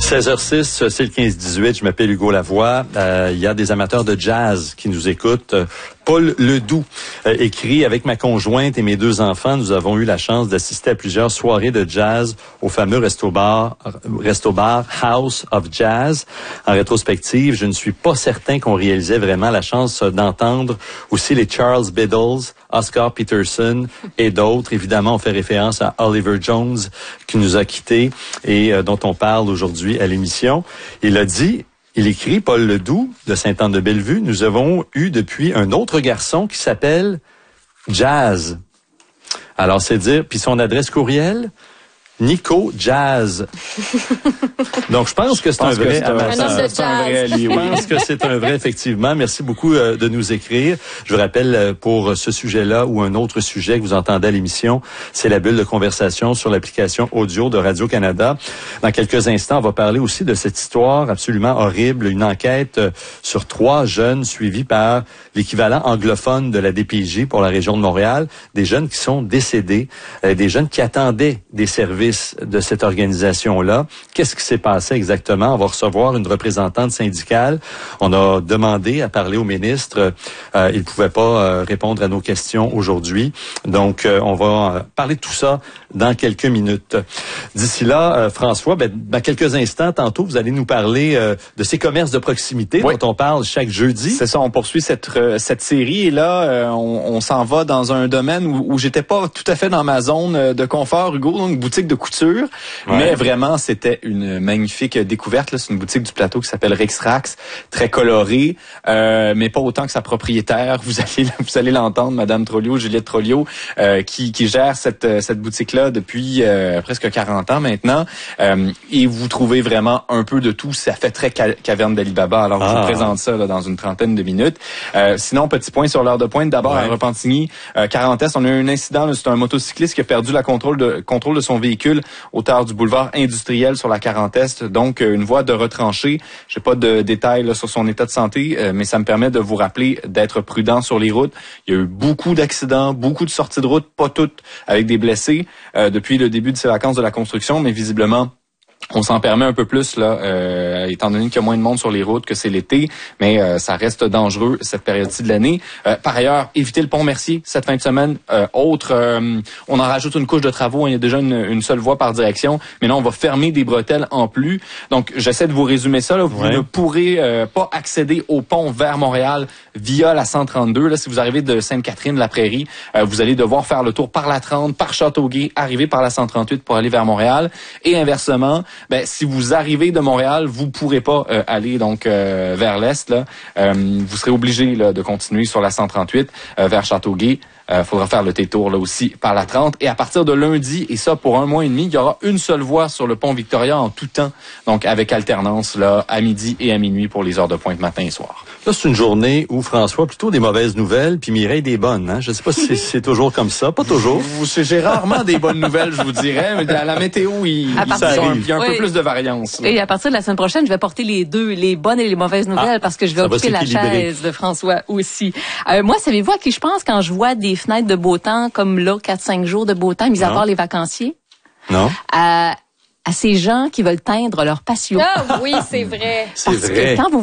16h06, c'est le 15-18. Je m'appelle Hugo Lavoie. Il y a des amateurs de jazz qui nous écoutent. Paul Ledoux écrit: avec ma conjointe et mes 2 enfants, nous avons eu la chance d'assister à plusieurs soirées de jazz au fameux resto-bar House of Jazz. En rétrospective, je ne suis pas certain qu'on réalisait vraiment la chance d'entendre aussi les Charles Biddles, Oscar Peterson et d'autres. Évidemment, on fait référence à Oliver Jones qui nous a quittés et dont on parle aujourd'hui à l'émission. Il écrit, Paul Ledoux, de Sainte-Anne-de-Bellevue: nous avons eu depuis un autre garçon qui s'appelle Jazz. Alors, c'est dire, puis son adresse courriel, Nico Jazz. Donc, je pense que c'est un vrai amateur. Je pense que c'est un vrai, effectivement. Merci beaucoup de nous écrire. Je vous rappelle, pour ce sujet-là ou un autre sujet que vous entendez à l'émission, c'est la bulle de conversation sur l'application audio de Radio-Canada. Dans quelques instants, on va parler aussi de cette histoire absolument horrible, une enquête sur 3 jeunes suivis par l'équivalent anglophone de la DPJ pour la région de Montréal, des jeunes qui sont décédés, des jeunes qui attendaient des services de cette organisation-là. Qu'est-ce qui s'est passé exactement? On va recevoir une représentante syndicale. On a demandé à parler au ministre. Il ne pouvait pas répondre à nos questions aujourd'hui. Donc, on va parler de tout ça dans quelques minutes. D'ici là, François, dans quelques instants, tantôt, vous allez nous parler de ces commerces de proximité dont on parle chaque jeudi. C'est ça, on poursuit cette série. Et là, on s'en va dans un domaine où j'étais pas tout à fait dans ma zone de confort, Hugo, donc boutique de couture. Ouais. Mais vraiment, c'était une magnifique découverte. Là, c'est une boutique du plateau qui s'appelle Rixrax, très colorée, mais pas autant que sa propriétaire. Vous allez l'entendre, Madame Trolliot, Juliette Trolliot, qui gère cette boutique-là depuis presque 40 ans maintenant. Et vous trouvez vraiment un peu de tout. Ça fait très caverne d'Alibaba. Alors, je vous présente ça là, dans une trentaine de minutes. Sinon, petit point sur l'heure de pointe. D'abord, à Repentigny, 40 on a eu un incident. Là, c'est un motocycliste qui a perdu le contrôle de son véhicule au tard du boulevard industriel sur la 40 Est. Donc, une voie de retranchée. J'ai pas de détails là, sur son état de santé, mais ça me permet de vous rappeler d'être prudent sur les routes. Il y a eu beaucoup d'accidents, beaucoup de sorties de route, pas toutes avec des blessés depuis le début de ces vacances de la construction, mais visiblement, on s'en permet un peu plus là, étant donné qu'il y a moins de monde sur les routes que c'est l'été, mais ça reste dangereux cette période-ci de l'année. Par ailleurs, évitez le pont Mercier cette fin de semaine. On en rajoute une couche de travaux. Il y a déjà une seule voie par direction, mais là on va fermer des bretelles en plus. Donc j'essaie de vous résumer ça. Là. Vous ne pourrez pas accéder au pont vers Montréal via la 132. Là, si vous arrivez de Sainte-Catherine-la-Prairie, vous allez devoir faire le tour par la 30, par Châteauguay, arriver par la 138 pour aller vers Montréal, et inversement. Si vous arrivez de Montréal, vous pourrez pas aller donc vers l'est. Là, vous serez obligé là, de continuer sur la 138 vers Châteauguay. Faudra faire le détour là aussi par la 30. Et à partir de lundi, et ça pour 1 mois et demi, il y aura une seule voie sur le pont Victoria en tout temps. Donc avec alternance là à midi et à minuit pour les heures de pointe matin et soir. Là, c'est une journée où, François, plutôt des mauvaises nouvelles, puis Mireille des bonnes. Hein? Je ne sais pas si c'est toujours comme ça, pas toujours. J'ai rarement des bonnes nouvelles, je vous dirais. Mais à la météo, il y a un peu plus de variance. Et à partir de la semaine prochaine, je vais porter les deux, les bonnes et les mauvaises nouvelles, parce que je vais occuper la chaise de François aussi. Moi, savez-vous à qui je pense quand je vois des fenêtres de beau temps, comme là, 4-5 jours de beau temps, mis à part les vacanciers? Non. À ces gens qui veulent teindre leur patio. Ah oui, c'est vrai. Parce que quand vous